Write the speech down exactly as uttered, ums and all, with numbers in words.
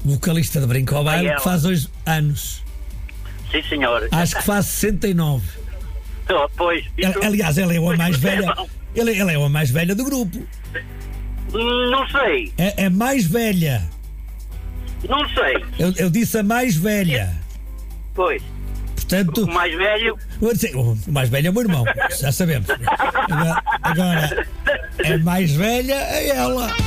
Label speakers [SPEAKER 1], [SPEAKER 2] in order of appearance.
[SPEAKER 1] vocalista de Brinco ao Baile,
[SPEAKER 2] ela.
[SPEAKER 1] que faz hoje anos.
[SPEAKER 2] Sim, senhor.
[SPEAKER 1] Acho que faz sessenta e nove.
[SPEAKER 2] Oh, pois,
[SPEAKER 1] Ele-
[SPEAKER 2] isso-
[SPEAKER 1] aliás, ela é a
[SPEAKER 2] pois,
[SPEAKER 1] mais velha.
[SPEAKER 2] irmão,
[SPEAKER 1] Ele, ela é a mais velha do grupo.
[SPEAKER 2] Não sei,
[SPEAKER 1] É a mais velha.
[SPEAKER 2] não sei.
[SPEAKER 1] Eu, eu disse a mais velha.
[SPEAKER 2] Pois,
[SPEAKER 1] Portanto,
[SPEAKER 2] o mais velho.
[SPEAKER 1] vou dizer, o mais velho é o meu irmão. Já sabemos. Agora, agora a mais velha é ela.